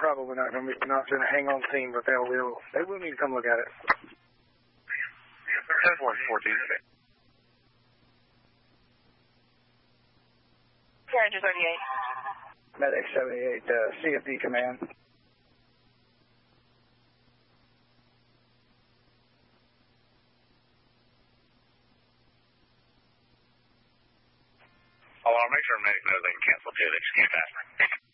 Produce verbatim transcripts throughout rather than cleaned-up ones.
probably not going to be not going to hang on scene, but they will. They will need to come look at it. ten four fourteen. Ranger thirty-eight. Medic seventy-eight, uh, C F D command. Oh, I'll make sure medic knows they can cancel too. They just can't pass me.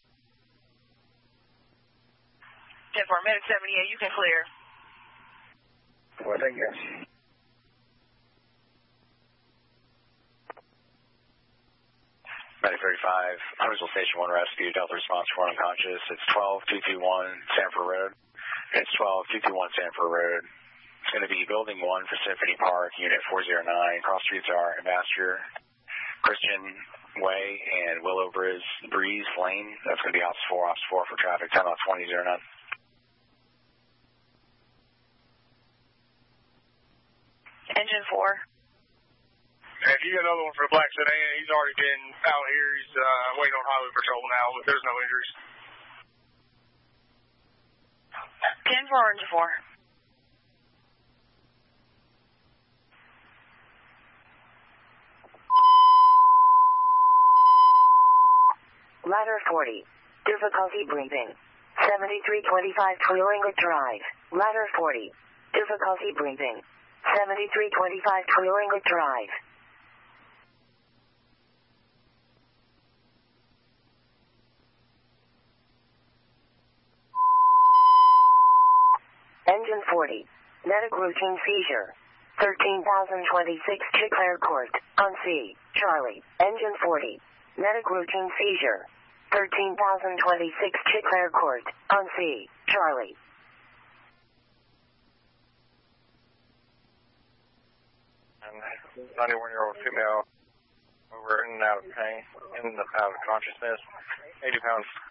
ten four, Medic seventy-eight, you can clear. Well, thank you. Medic thirty-five, Huntersville Station one Rescue, Delta response for unconscious. It's twelve two two one Sanford Road. It's twelve two two one Sanford Road. It's going to be Building one for Symphony Park, Unit four oh nine. Cross streets are Ambassador, Christian Way, and Willow Bridge Breeze Lane. That's going to be Ops four, Ops four for traffic, ten off twenty oh nine. Engine four. If you get another one for the black sedan, he's already been out here. He's uh, waiting on highway patrol now, but there's no injuries. ten four, Engine four. Ladder forty. Difficulty breathing. seventy-three twenty-five Twillinga Drive. Ladder forty. Difficulty breathing. seventy-three twenty-five Twillinga Drive. Engine forty. Medic routine seizure. thirteen thousand twenty-six Chiclair Court. On C. Charlie. Engine forty. Medic routine seizure. thirteen thousand twenty-six Chiclair Court. On C. Charlie. ninety-one-year-old female over in and out of pain, in and out of consciousness, eighty pounds.